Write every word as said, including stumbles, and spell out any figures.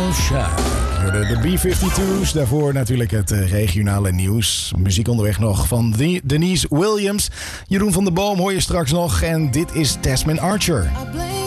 Shack. De B vijfentwintig's, daarvoor natuurlijk het regionale nieuws. Muziek onderweg nog van Denise Williams. Jeroen van der Boom hoor je straks nog. En dit is Tasmin Archer.